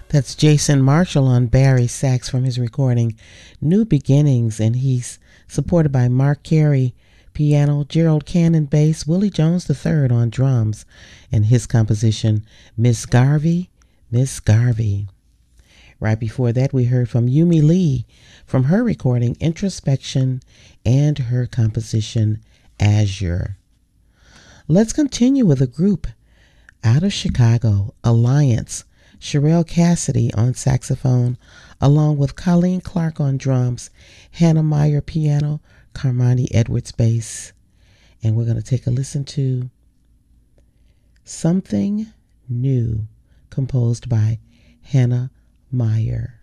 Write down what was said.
That's Jason Marshall on Barry sax from his recording New Beginnings, and he's supported by Mark Carey piano, Gerald Cannon bass, Willie Jones III on drums, and his composition Miss Garvey, Miss Garvey. Right before that, we heard from Yumi Lee from her recording Introspection and her composition Azure. Let's continue with a group out of Chicago, Alliance. Sherelle Cassidy on saxophone, along with Colleen Clark on drums, Hannah Meyer piano, Carmani Edwards bass. And we're going to take a listen to Something New, composed by Hannah Meyer.